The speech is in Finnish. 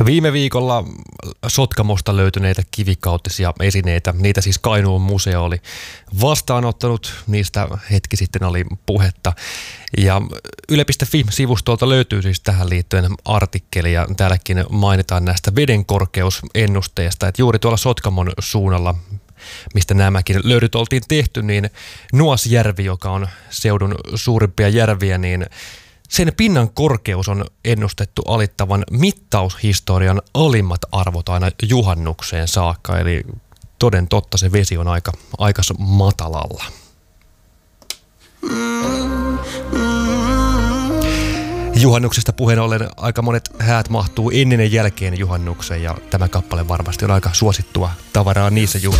Viime viikolla Sotkamosta löytyneitä kivikautisia esineitä, niitä siis Kainuun museo oli vastaanottanut, niistä hetki sitten oli puhetta. Ja Yle.fi-sivustolta löytyy siis tähän liittyen artikkeli ja täälläkin mainitaan näistä vedenkorkeusennusteista, että juuri tuolla Sotkamon suunnalla, mistä nämäkin löydyt oltiin tehty, niin Nuasjärvi, joka on seudun suurimpia järviä, niin sen pinnan korkeus on ennustettu alittavan mittaushistorian alimmat arvot aina juhannukseen saakka, eli toden totta se vesi on aika matalalla. Juhannuksesta puheen ollen aika monet häät mahtuu ennen ja jälkeen juhannuksen, ja tämä kappale varmasti on aika suosittua tavaraa niissä juhlissa.